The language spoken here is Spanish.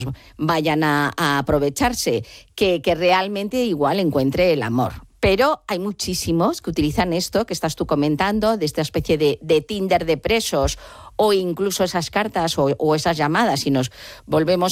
vayan a aprovecharse, que realmente igual encuentre el amor. Pero hay muchísimos que utilizan esto que estás tú comentando, de esta especie de Tinder de presos, o incluso esas cartas o esas llamadas, si nos volvemos